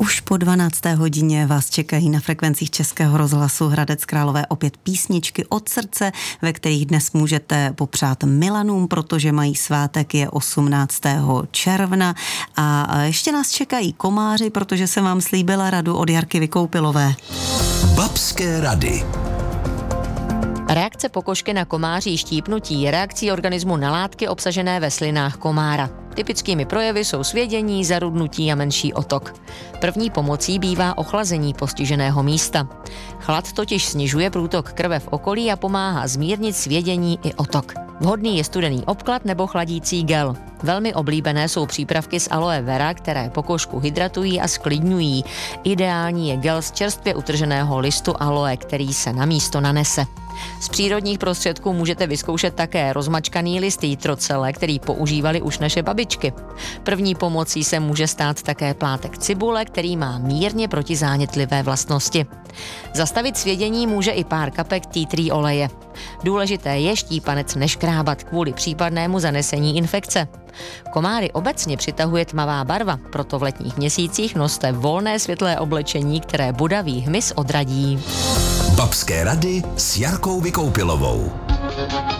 Už po 12. hodině vás čekají na frekvencích Českého rozhlasu Hradec Králové opět písničky od srdce, ve kterých dnes můžete popřát Milanům, protože mají svátek, je 18. června. A ještě nás čekají komáři, protože jsem vám slíbila radu od Jarky Vykoupilové. Babské rady. Reakce pokožky na komáří štípnutí je reakcí organismu na látky obsažené ve slinách komára. Typickými projevy jsou svědění, zarudnutí a menší otok. První pomocí bývá ochlazení postiženého místa. Chlad totiž snižuje průtok krve v okolí a pomáhá zmírnit svědění i otok. Vhodný je studený obklad nebo chladící gel. Velmi oblíbené jsou přípravky z aloe vera, které pokožku hydratují a sklidňují. Ideální je gel z čerstvě utrženého listu aloe, který se na místo nanese. Z přírodních prostředků můžete vyzkoušet také rozmačkaný list jitrocele, který používali už naše babičky. První pomocí se může stát také plátek cibule, který má mírně protizánětlivé vlastnosti. Zastavit svědění může i pár kapek tea tree oleje. Důležité je štípanec neškrábat kvůli případnému zanesení infekce. Komáry obecně přitahuje tmavá barva, proto v letních měsících noste volné světlé oblečení, které bodavý hmyz odradí. Babské rady s Jarkou Vykoupilovou.